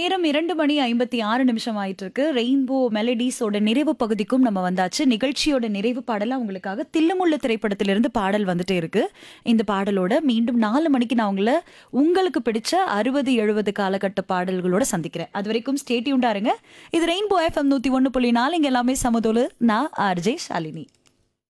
நேரம் 2:56 ஆயிட்டு இருக்கு. ரெயின்போ மெலடிஸோட நிறைவு பகுதிக்கும் நம்ம வந்தாச்சு. நிகழ்ச்சியோட நிறைவு பாடலா உங்களுக்காக தில்லுமுள்ளு திரைப்படத்திலிருந்து பாடல் வந்துட்டே இருக்கு. இந்த பாடலோட மீண்டும் 4 மணிக்கு நான் உங்களுக்கு பிடிச்ச 60, 70 காலகட்ட பாடல்களோட சந்திக்கிறேன். அது வரைக்கும் ஸ்டே டியூன்டா இருங்க. இது ரெயின்போ FM 101.4. இங்க எல்லாமே சமதோலு. நான் ஆர்ஜே ஷாலினி.